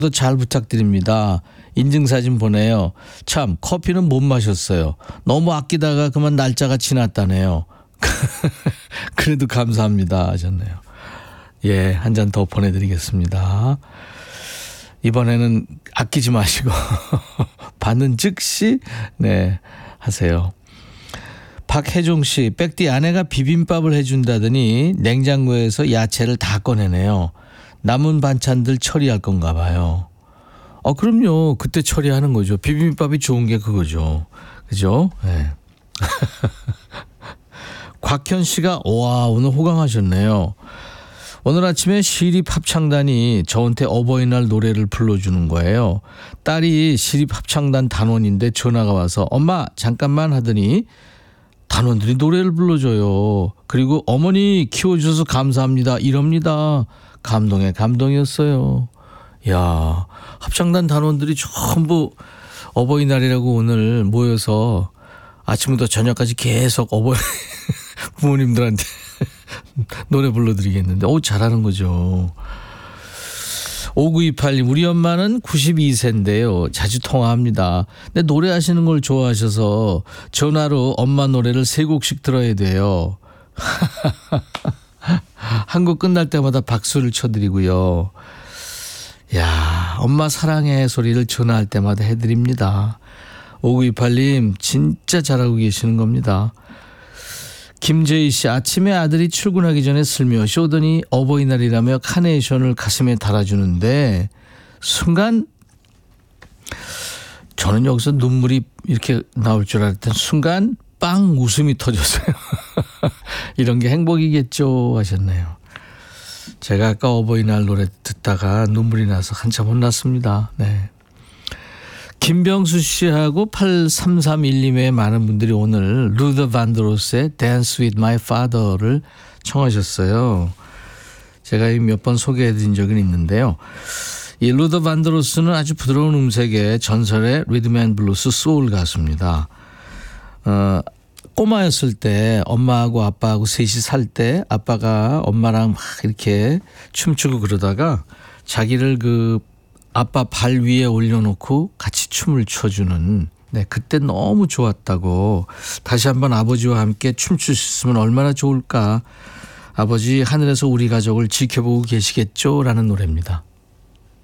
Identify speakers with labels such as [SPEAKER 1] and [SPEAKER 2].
[SPEAKER 1] 잘 부탁드립니다. 인증사진 보내요. 참 커피는 못 마셨어요. 너무 아끼다가 그만 날짜가 지났다네요. 그래도 감사합니다 하셨네요. 예, 한 잔 더 보내드리겠습니다. 이번에는 아끼지 마시고 받는 즉시 네 하세요. 박혜종 씨, 백디 아내가 비빔밥을 해준다더니 냉장고에서 야채를 다 꺼내네요. 남은 반찬들 처리할 건가 봐요. 그럼요. 그때 처리하는 거죠. 비빔밥이 좋은 게 그거죠. 그죠? 네. 곽현 씨가 와 오늘 호강하셨네요. 오늘 아침에 시립 합창단이 저한테 어버이날 노래를 불러주는 거예요. 딸이 시립 합창단 단원인데 전화가 와서 엄마 잠깐만 하더니 단원들이 노래를 불러줘요. 그리고 어머니 키워주셔서 감사합니다 이럽니다. 감동이었어요. 야, 합창단 단원들이 전부 어버이날이라고 오늘 모여서 아침부터 저녁까지 계속 부모님들한테 노래 불러드리겠는데 잘하는 거죠. 5928님 우리 엄마는 92세인데요. 자주 통화합니다. 근데 노래하시는 걸 좋아하셔서 전화로 엄마 노래를 3곡씩 들어야 돼요. 한 곡 끝날 때마다 박수를 쳐드리고요. 야, 엄마 사랑해 소리를 전화할 때마다 해드립니다. 5928님 진짜 잘하고 계시는 겁니다. 김재희 씨 아침에 아들이 출근하기 전에 슬며시 오더니 어버이날이라며 카네이션을 가슴에 달아주는데 순간 저는 여기서 눈물이 이렇게 나올 줄 알았더니 순간 빵 웃음이 터졌어요. 이런 게 행복이겠죠 하셨네요. 제가 아까 어버이날 노래 듣다가 눈물이 나서 한참 혼났습니다. 네. 김병수 씨하고 8331님의 많은 분들이 오늘 루더 반드로스의 Dance with my father를 청하셨어요. 제가 몇 번 소개해드린 적은 있는데요. 이 루더 반드로스는 아주 부드러운 음색의 전설의 리듬앤블루스 소울 가수입니다. 꼬마였을 때 엄마하고 아빠하고 셋이 살 때 아빠가 엄마랑 막 이렇게 춤추고 그러다가 자기를 아빠 발 위에 올려놓고 같이 춤을 춰주는 그때 너무 좋았다고 다시 한번 아버지와 함께 춤출 수 있으면 얼마나 좋을까. 아버지 하늘에서 우리 가족을 지켜보고 계시겠죠? 라는 노래입니다.